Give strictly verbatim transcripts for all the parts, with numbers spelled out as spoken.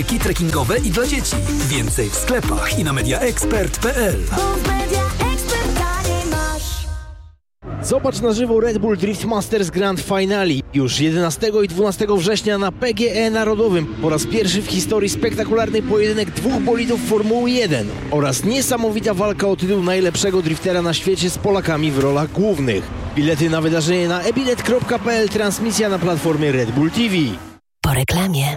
Ki trekkingowe i dla dzieci. Więcej w sklepach i na mediaexpert kropka p l. Zobacz na żywo Red Bull Drift Masters Grand Finale. Już jedenastego i dwunastego września na P G E Narodowym. Po raz pierwszy w historii spektakularny pojedynek dwóch bolidów Formuły jeden oraz niesamowita walka o tytuł najlepszego driftera na świecie z Polakami w rolach głównych. Bilety na wydarzenie na e bilet kropka p l. Transmisja na platformie Red Bull T V. Po reklamie.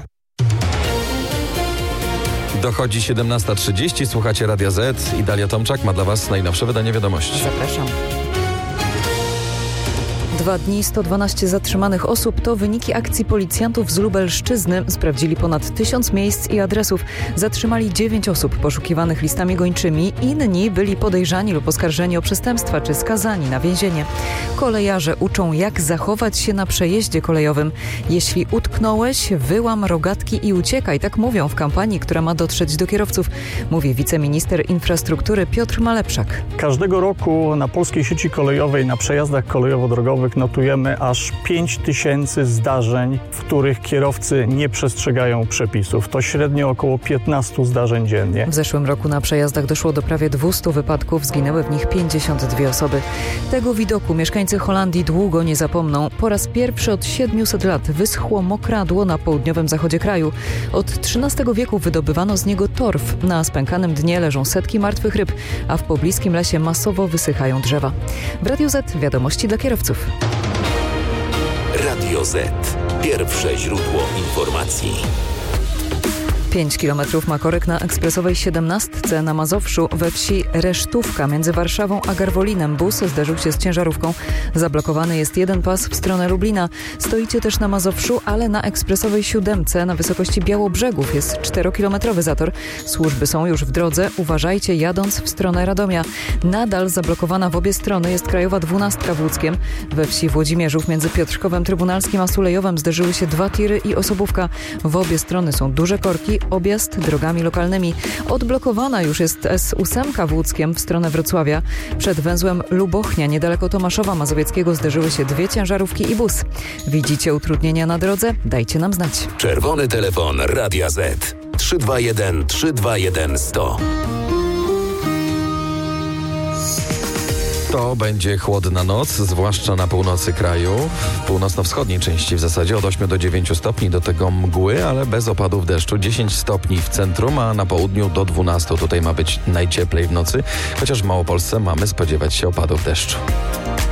Dochodzi siedemnasta trzydzieści, słuchacie Radia Z i Dalia Tomczak ma dla Was najnowsze wydanie wiadomości. Zapraszam. Dwa dni, sto dwanaście zatrzymanych osób to wyniki akcji policjantów z Lubelszczyzny. Sprawdzili ponad tysiąc miejsc i adresów. Zatrzymali dziewięć osób poszukiwanych listami gończymi. Inni byli podejrzani lub oskarżeni o przestępstwa czy skazani na więzienie. Kolejarze uczą, jak zachować się na przejeździe kolejowym. Jeśli utknąłeś, wyłam rogatki i uciekaj. Tak mówią w kampanii, która ma dotrzeć do kierowców. Mówi wiceminister infrastruktury Piotr Malepszak. Każdego roku na polskiej sieci kolejowej, na przejazdach kolejowo-drogowych notujemy aż pięć tysięcy zdarzeń, w których kierowcy nie przestrzegają przepisów. To średnio około piętnaście zdarzeń dziennie. W zeszłym roku na przejazdach doszło do prawie dwieście wypadków, zginęły w nich pięćdziesiąt dwie osoby. Tego widoku mieszkańcy Holandii długo nie zapomną. Po raz pierwszy od siedmiuset lat wyschło mokradło na południowym zachodzie kraju. Od trzynastego wieku wydobywano z niego torf. Na spękanym dnie leżą setki martwych ryb, a w pobliskim lesie masowo wysychają drzewa. W Radiu Z wiadomości dla kierowców. Radio Z. Pierwsze źródło informacji. pięć kilometrów ma korek na ekspresowej siedemnastce na Mazowszu. We wsi Resztówka między Warszawą a Garwolinem bus zderzył się z ciężarówką. Zablokowany jest jeden pas w stronę Lublina. Stoicie też na Mazowszu, ale na ekspresowej siódemce na wysokości Białobrzegów jest czterokilometrowy zator. Służby są już w drodze. Uważajcie jadąc w stronę Radomia. Nadal zablokowana w obie strony jest krajowa dwunastka w Łódzkiem. We wsi Włodzimierzów między Piotrkowem Trybunalskim a Sulejowem zderzyły się dwa tiry i osobówka. W obie strony są duże korki. Objazd drogami lokalnymi. Odblokowana już jest S osiem w Łódzkiem w stronę Wrocławia. Przed węzłem Lubochnia, niedaleko Tomaszowa Mazowieckiego zderzyły się dwie ciężarówki i bus. Widzicie utrudnienia na drodze? Dajcie nam znać. Czerwony telefon Radia Z. trzy dwa jeden trzy dwa jeden sto. To będzie chłodna noc, zwłaszcza na północy kraju, w północno-wschodniej części w zasadzie od ośmiu do dziewięciu stopni, do tego mgły, ale bez opadów deszczu. dziesięć stopni w centrum, a na południu do dwunastu. Tutaj ma być najcieplej w nocy, chociaż w Małopolsce mamy spodziewać się opadów deszczu.